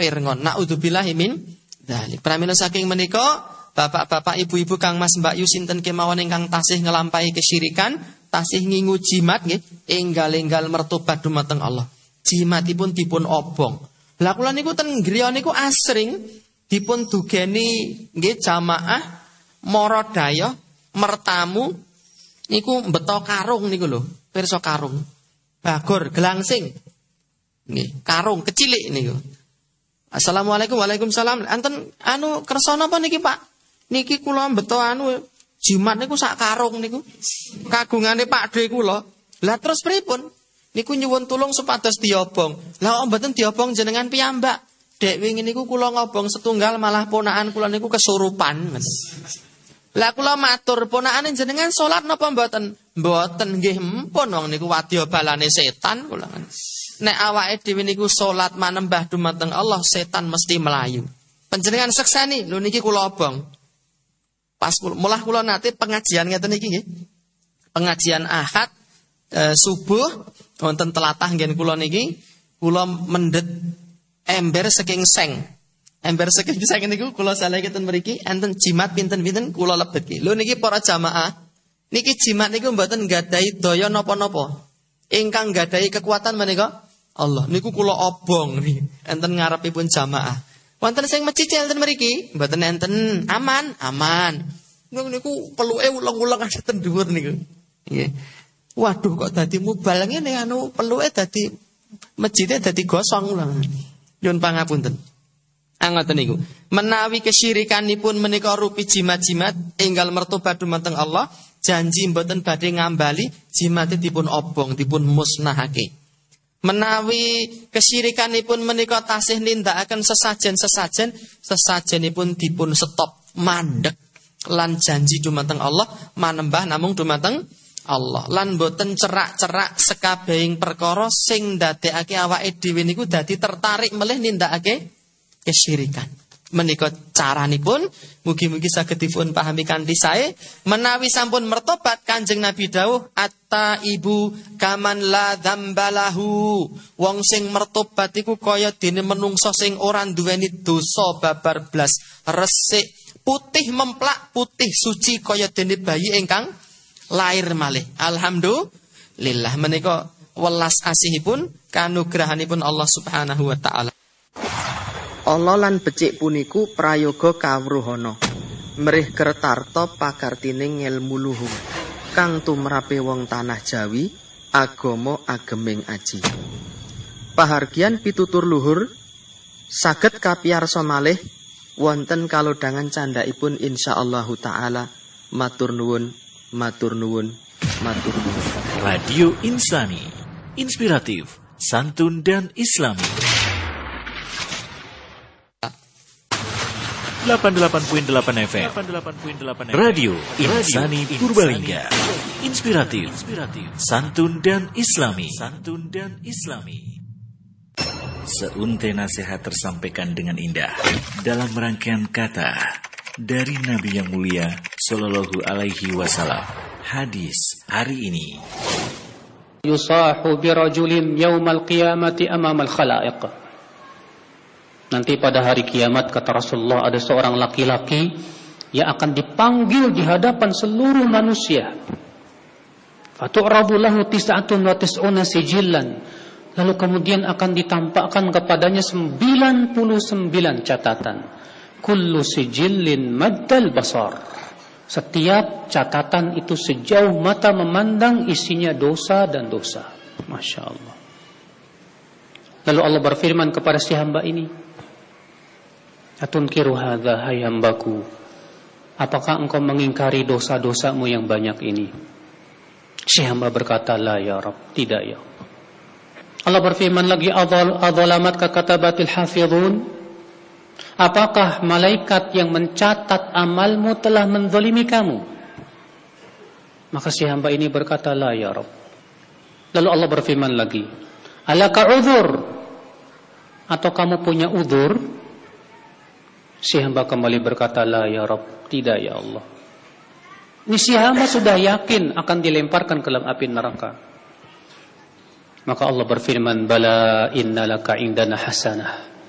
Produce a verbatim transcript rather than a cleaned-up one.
pirngon. Naudzubillahi min dzalik. Pramila saking menika bapak-bapak, ibu-ibu, kang mas, mbak yu sinten kemawon ingkang tasih ngelampahi kesyirikan, tasih ngingu jimat nggih, enggal-enggal mertobat dumateng Allah. Jimatipun dipun obong. Lah kula niku ten griya niku asring dipun dugeni nggih jamaah mara daya mertamu niku mbeto karung niku lho, pirsa karung. Bagor gelangsing. Nggih, karung kecilik niku. Assalamualaikum, waalaikumsalam. Anten anu kersa napa niki, Pak? Niki kula mbeto anu jimat niku sak karung niku. Kagungane Pakde kula. Lah terus pripun? Niku nyuwun tulung supados diobong. Lah kok mboten diobong jenengan piyambak? Dek wingi niku kula ngobong setunggal malah ponakan kula niku kesurupan. Lah kula matur, ponakane jenengan salat napa mboten? Mboten nggih empun wong niku wadya balane setan kula. Nek awake dhewe niku salat manembah dumateng Allah, setan mesti melayu. Panjenengan sekseni, lho niki kula obong. Pas mulah kula nate pengajian ngeten iki nggih. Pengajian Ahad e, subuh wonten telatah nggen kula niki, kula mendhet ember saking seng. Ember saking seng niku kula salehken mriki enten jimat pinten-pinten kula lebetke. Lho niki para jamaah, niki jimat niku mboten nggadahi daya napa-napa. Ingkang nggadahi kekuatan menika Allah. Niku kula obong niki enten ngarepipun jamaah. Wonten sing mecicil enten mriki, mboten enten aman, aman. Niku peluke ulang-ulang enten dhuwur niku. Nggih. Waduh kok dadi mubal ngene anu peluke dadi masjide dadi gosong ulang. Nyun pangapunten. Angoten niku. Menawi kesyirikanipun menika rupi jimat-jimat enggal mertobat dumateng Allah, janji mboten badhe ngambali, jimate dipun obong, dipun musnahake. Menawi kesyirikanipun menika tasih nindakaken sesajen-sesajen, sesajenipun dipun stop, mandek lan janji dumateng Allah, manembah namung dumateng Allah. Lan boten cerak-cerak sekabehing perkara sing ndadekake awake dhewe niku dadi tertarik melih nindakake kesyirikan. Menika caranipun, mugi-mugi saged dipun pahami kanthi sae. Menawi sampun mertobat, Kanjeng Nabi dawuh, atta ibu kaman la dzambalahu. Wong sing mertobat iku kaya dene menungso sing ora duweni dosa babar blas, resik, putih memplak, putih suci kaya dene bayi ingkang lair malih. Alhamdulillah, menika welas asihipun kanugrahanipun Allah Subhanahu wa taala. Allah lan becik puniku prayoga kawruhana, mrih kertarta pakartining ngelmu luhung, kang tumrape wong tanah Jawi, agama ageming aji. Pahargyan pitutur luhur, saged kapiyarsa malih wonten kalodhangan candhaipun insyaallahu taala. Matur nuwun, matur nuwun, matur nuwun. Radio Insani, inspiratif, santun dan islami. delapan puluh delapan koma delapan F M Radio Insani Purbalingga. Inspiratif, santun dan islami. Santun dan islami. Seunte nasihat tersampaikan dengan indah dalam rangkaian kata dari Nabi yang mulia Sallallahu Alaihi Wasallam. Hadis hari ini. Yusahu birajulin yaumal qiyamati amamal khalaiq. Nanti pada hari kiamat, kata Rasulullah, ada seorang laki-laki yang akan dipanggil di hadapan seluruh manusia. Fatu'rabu lahu tis'atun wa tis'una sijillan. Lalu kemudian akan ditampakkan kepadanya sembilan puluh sembilan catatan. Kullu sijillin maddal basar. Setiap catatan itu sejauh mata memandang, isinya dosa dan dosa. Masya Allah. Lalu Allah berfirman kepada si hamba ini, atunkiru hadza hai hambaku, apakah engkau mengingkari dosa-dosamu yang banyak ini? Si hamba berkata, la ya Rabb, tidak ya Allah. Allah berfirman lagi, adzalamat ka katabatil hafizun, apakah malaikat yang mencatat amalmu telah menzalimi kamu? Maka si hamba ini berkata, la ya Rabb. Lalu Allah berfirman lagi, alaka uzur, atau kamu punya uzur? Si hamba kembali berkata, la ya Rabb, tidak ya Allah. Ini si hamba sudah yakin akan dilemparkan ke dalam api neraka. Maka Allah berfirman, bala innalaka indana hasanah.